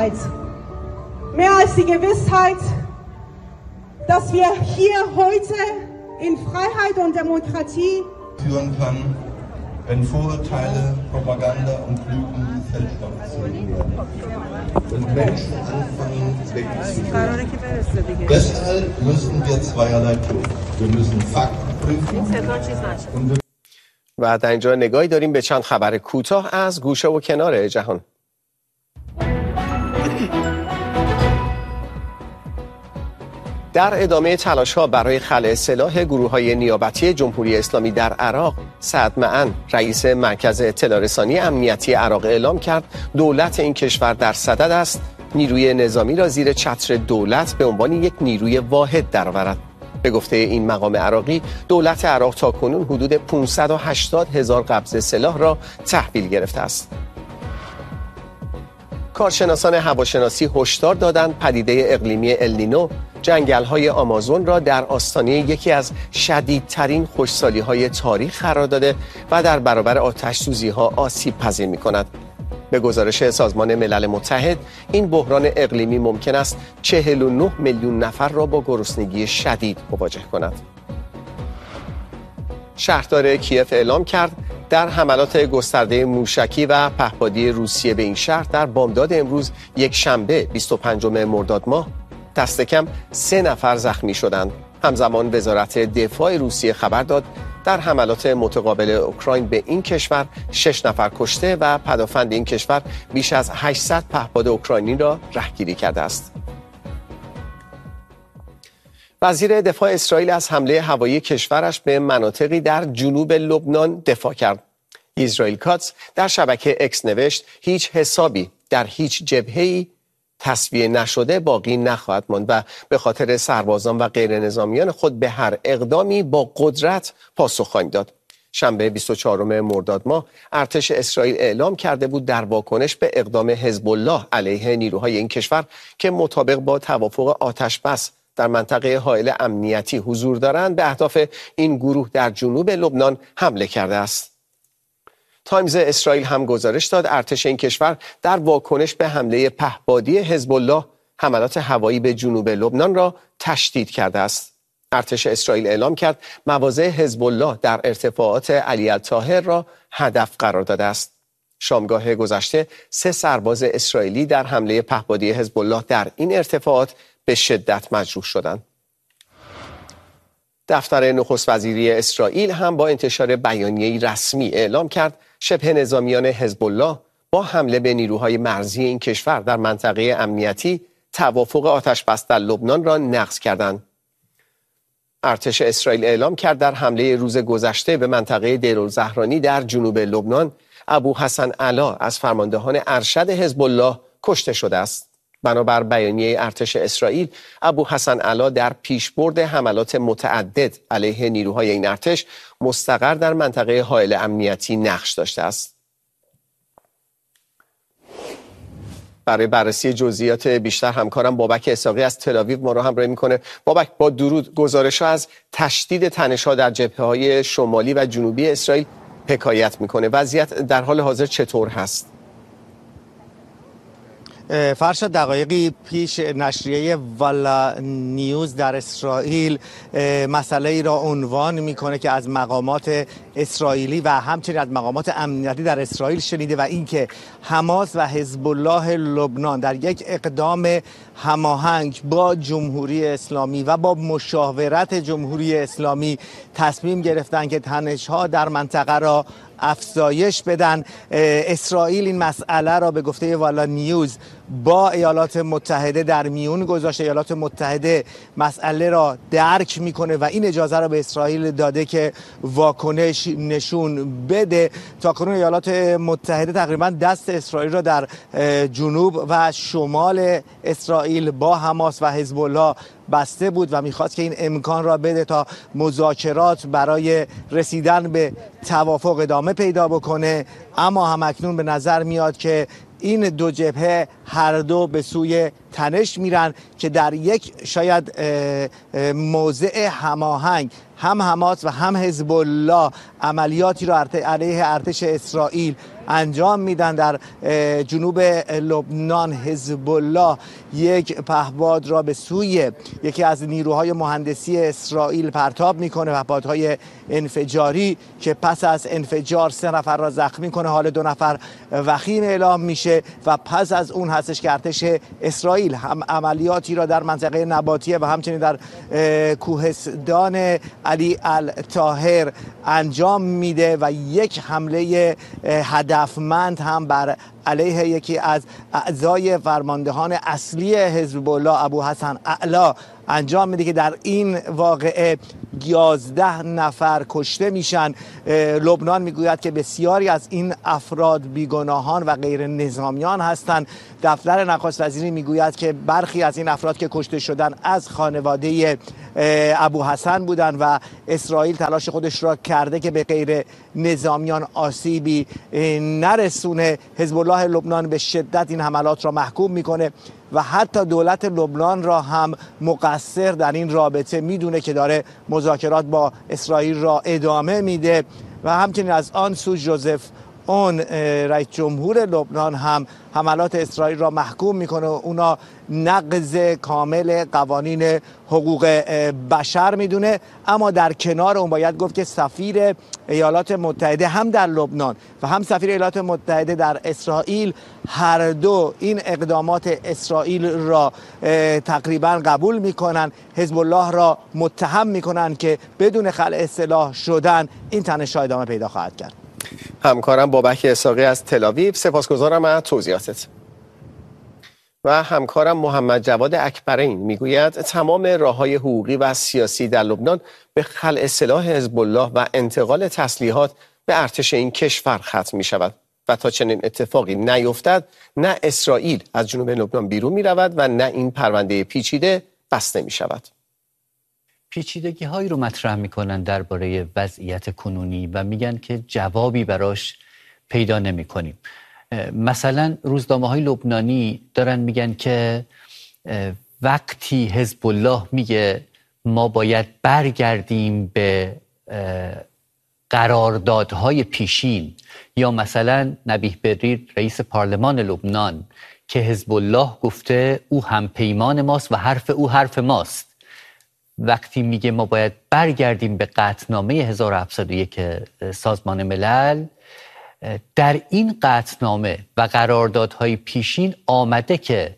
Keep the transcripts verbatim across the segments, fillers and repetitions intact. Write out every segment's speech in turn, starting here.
Gewissheit. Mehr als die Gewissheit, dass wir hier heute in Freiheit und Demokratie führen kann, wenn Vorurteile, Propaganda und Lügen festgezogen werden und Menschen anfangen, wegzugehen. Deshalb müssen wir zweierlei tun. Wir müssen Fakten prüfen und wir و در اینجا نگاهی داریم به چند خبر کوتاه از گوشه و کنار جهان. در ادامه تلاش‌ها برای خلع سلاح گروه‌های نیابتی جمهوری اسلامی در عراق، سعد معن، رئیس مرکز اطلاع رسانی امنیتی عراق اعلام کرد دولت این کشور در صدد است نیروی نظامی را زیر چتر دولت به عنوان یک نیروی واحد درآورد. به گفته این مقام عراقی، دولت عراق تاکنون حدود پانصد و هشتاد هزار قبض سلاح را تحویل گرفته است. کارشناسان هواشناسی هشدار دادند پدیده اقلیمی النینو جنگل‌های آمازون را در آستانه یکی از شدیدترین خشکسالی‌های تاریخ قرار داده و در برابر آتش‌سوزی‌ها آسیب پذیر می‌کند. به گزارش سازمان ملل متحد، این بحران اقلیمی ممکن است چهل و نه میلیون نفر را با گرسنگی شدید مواجه کند. شهردار کیف اعلام کرد در حملات گسترده موشکی و پهپادی روسیه به این شهر در بامداد امروز یک شنبه بیست و پنجم مرداد ماه دست کم سه نفر زخمی شدند. همزمان وزارت دفاع روسیه خبر داد در حملات متقابل اوکراین به این کشور شش نفر کشته و پدافند این کشور بیش از هشتصد پهپاد اوکراینی را رهگیری کرده است. وزیر دفاع اسرائیل از حمله هوایی کشورش به مناطقی در جنوب لبنان دفاع کرد. اسرائیل کاتس در شبکه اکس نوشت هیچ حسابی در هیچ جبهه‌ای تصفیه نشده باقی نخواهد ماند و به خاطر سربازان و غیر نظامیان خود به هر اقدامی با قدرت پاسخ خواهیم داد. شنبه بیست و چهارم مرداد ماه ارتش اسرائیل اعلام کرده بود در واکنش به اقدام حزب الله علیه نیروهای این کشور که مطابق با توافق آتش بس در منطقه حائل امنیتی حضور دارند به اهداف این گروه در جنوب لبنان حمله کرده است. تایمز اسرائیل هم گزارش داد ارتش این کشور در واکنش به حمله پهپادی حزب الله حملات هوایی به جنوب لبنان را تشدید کرده است. ارتش اسرائیل اعلام کرد مواضع حزب الله در ارتفاعات علی الطاهر را هدف قرار داده است. شامگاه گذشته سه سرباز اسرائیلی در حمله پهپادی حزب الله در این ارتفاعات به شدت مجروح شدند. دفتر نخست وزیری اسرائیل هم با انتشار بیانیه‌ای رسمی اعلام کرد شبه نظامیان حزب الله با حمله به نیروهای مرزی این کشور در منطقه امنیتی توافق آتش بس در لبنان را نقض کردند. ارتش اسرائیل اعلام کرد در حمله روز گذشته به منطقه دیرالزهرانی در جنوب لبنان ابو حسن علا از فرماندهان ارشد حزب الله کشته شده است. بنابر بیانیه ارتش اسرائیل، ابو حسن علا در پیشبرد حملات متعدد علیه نیروهای این ارتش مستقر در منطقه حائل امنیتی نقش داشته است. برای بررسی جزئیات بیشتر همکارم بابک اسحاقی از تل‌آویو ما را همراهی می‌کنه. بابک، با درود، گزارش‌ها از تشدید تنش‌ها در جبهه‌های شمالی و جنوبی اسرائیل حکایت می‌کنه. وضعیت در حال حاضر چطور هست؟ فرشاد، دقایقی پیش نشریه والا نیوز در اسرائیل مسئله ای را عنوان میکنه که از مقامات اسرائیلی و همچنین از مقامات امنیتی در اسرائیل شنیده و اینکه حماس و حزب الله لبنان در یک اقدام هماهنگ با جمهوری اسلامی و با مشاورت جمهوری اسلامی تصمیم گرفتن که تنش‌ها در منطقه را افزایش بدن. اسرائیل این مسئله را به گفته والا نیوز با ایالات متحده در میون گذاشته. ایالات متحده مسئله را درک میکنه و این اجازه را به اسرائیل داده که واکنش نشون بده. تاکنون ایالات متحده تقریبا دست اسرائیل را در جنوب و شمال اسرائیل با حماس و حزب الله بسته بود و میخواست که این امکان را بده تا مذاکرات برای رسیدن به توافق ادامه پیدا بکنه، اما همکنون به نظر میاد که این دو جبهه هر دو به سوی تنش میرن که در یک شاید موضع هماهنگ هم حماس و هم حزب الله عملیاتی را علیه ارتش اسرائیل انجام میدن. در جنوب لبنان حزب الله یک پهپاد را به سوی یکی از نیروهای مهندسی اسرائیل پرتاب میکنه، پهپادهای انفجاری که پس از انفجار سه نفر را زخمی کنه، حال دو نفر وخیم اعلام میشه و پس از اون هستش که ارتش اسرائیل هم عملیاتی را در منطقه نباتیه و همچنین در کوهستان علی الطاهر انجام میده و یک حمله هدفمند هم بر علیه یکی از اعضای فرماندهان اصلی حزب الله ابوحسن اعلی انجام میده که در این واقعه یازده نفر کشته میشن. لبنان میگوید که بسیاری از این افراد بیگناهان و غیر نظامیان هستند. دفتر نخست وزیری میگوید که برخی از این افراد که کشته شدن از خانواده ابوحسن بودن و اسرائیل تلاش خودش را کرده که به غیر نظامیان آسیبی نرسونه. حزب الله لبنان به شدت این حملات را محکوم میکنه و حتی دولت لبنان را هم مقصر در این رابطه میدونه که داره مذاکرات با اسرائیل را ادامه میده و همچنین از آن سو جوزف اون رئیس جمهور لبنان هم حملات اسرائیل را محکوم میکنه و اونا نقض کامل قوانین حقوق بشر میدونه. اما در کنار اون باید گفت که سفیر ایالات متحده هم در لبنان و هم سفیر ایالات متحده در اسرائیل هر دو این اقدامات اسرائیل را تقریبا قبول میکنن، حزب الله را متهم میکنن که بدون خلع سلاح شدن این تنش ادامه پیدا خواهد کرد. همکارم بابک اسحاقی از تل‌آویو، سپاسگزارم از توضیحاتت. و همکارم محمد جواد اکبرین میگوید تمام راه‌های حقوقی و سیاسی در لبنان به خلع سلاح حزب الله و انتقال تسلیحات به ارتش این کشور ختم می شود و تا چنین اتفاقی نیفتد نه اسرائیل از جنوب لبنان بیرون می رود و نه این پرونده پیچیده بسته می شود. پیچیدگی هایی رو مطرح میکنن درباره وضعیت کنونی و میگن که جوابی براش پیدا نمی کنیم. مثلا روزنامه های لبنانی دارن میگن که وقتی حزب الله میگه ما باید برگردیم به قراردادهای پیشین، یا مثلا نبیه برری رئیس پارلمان لبنان که حزب الله گفته او هم پیمان ماست و حرف او حرف ماست، وقتی میگه ما باید برگردیم به قطعنامه هزار و هفتصد و یک سازمان ملل، در این قطعنامه و قراردادهای پیشین آمده که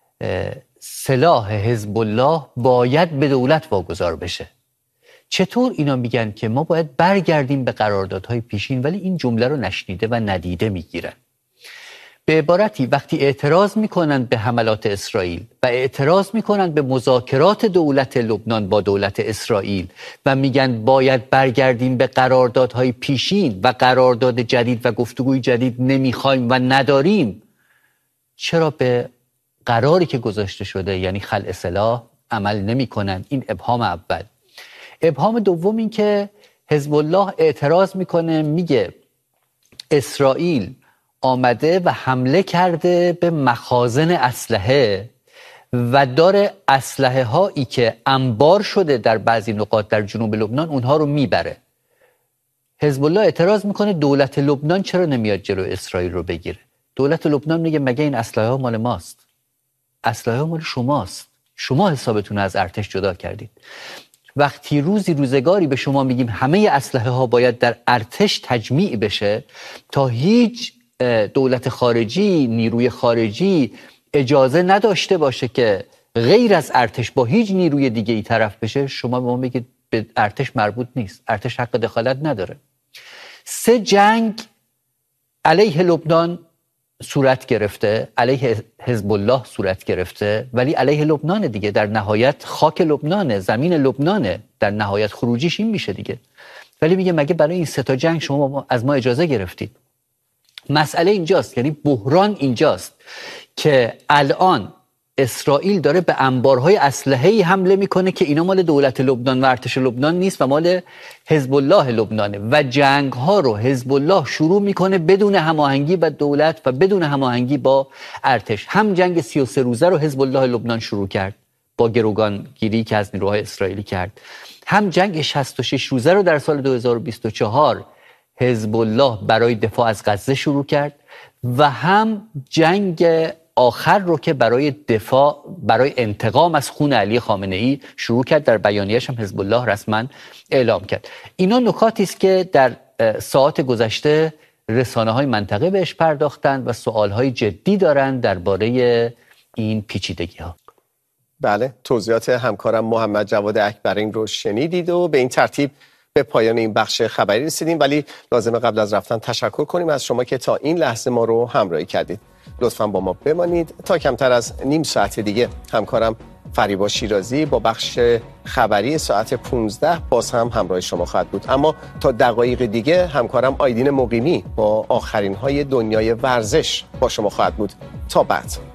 سلاح حزب الله باید به دولت واگذار بشه. چطور اینا میگن که ما باید برگردیم به قراردادهای پیشین ولی این جمله رو نشنیده و ندیده میگیرن؟ به عبارتی وقتی اعتراض میکنن به حملات اسرائیل و اعتراض میکنن به مذاکرات دولت لبنان با دولت اسرائیل و میگن باید برگردیم به قراردادهای پیشین و قرارداد جدید و گفتگوی جدید نمیخوایم و نداریم، چرا به قراری که گذاشته شده یعنی خلع سلاح عمل نمیکنن؟ این ابهام اول. ابهام دوم این که حزب الله اعتراض میکنه، میگه اسرائیل آمده و حمله کرده به مخازن اسلحه و داره اسلحه هایی که انبار شده در بعضی نقاط در جنوب لبنان اونها رو میبره. حزب الله اعتراض میکنه دولت لبنان چرا نمیاد جلو اسرائیل رو بگیره؟ دولت لبنان میگه مگه این اسلحه ها مال ماست؟ اسلحه ها مال شماست، شما حسابتون از ارتش جدا کردید. وقتی روزی روزگاری به شما میگیم همه اسلحه ها باید در ارتش تجمیع بشه تا هیچ دولت خارجی، نیروی خارجی اجازه نداشته باشه که غیر از ارتش با هیچ نیروی دیگه ای طرف بشه، شما به ما میگید به ارتش مربوط نیست، ارتش حق دخالت نداره. سه جنگ علیه لبنان صورت گرفته، علیه حزب الله صورت گرفته، ولی علیه لبنان دیگه، در نهایت خاک لبنانه، زمین لبنانه، در نهایت خروجیش این میشه دیگه. ولی میگه مگه برای این سه تا جنگ شما از ما اجازه گرفتید؟ مسئله اینجاست، یعنی بحران اینجاست که الان اسرائیل داره به انبارهای اسلحه‌ای حمله میکنه که اینا مال دولت لبنان و ارتش لبنان نیست و مال حزب الله لبنانه و جنگ ها رو حزب الله شروع میکنه بدون هماهنگی با دولت و بدون هماهنگی با ارتش. هم جنگ سی و سه روزه رو حزب الله لبنان شروع کرد با گروگان گیری که از نیروهای اسرائیلی کرد، هم جنگ شصت و شش روزه رو در سال دو هزار و بیست و چهار حزب الله برای دفاع از غزه شروع کرد و هم جنگ آخر رو که برای دفاع برای انتقام از خون علی خامنه ای شروع کرد. در بیانیه‌اش هم حزب الله رسما اعلام کرد. اینا نکاتی است که در ساعات گذشته رسانه‌های منطقه بهش پرداختند و سوال‌های جدی دارند درباره این پیچیدگی‌ها. بله، توضیحات همکارم محمد جواد اکبرین رو شنیدید و به این ترتیب به پایان این بخش خبری رسیدیم، ولی لازمه قبل از رفتن تشکر کنیم از شما که تا این لحظه ما رو همراهی کردید. لطفاً با ما بمانید تا کمتر از نیم ساعت دیگه همکارم فریبا شیرازی با بخش خبری ساعت پانزده باز هم همراه شما خواهد بود. اما تا دقایق دیگه همکارم آیدین مقیمی با آخرین های دنیای ورزش با شما خواهد بود. تا بعد.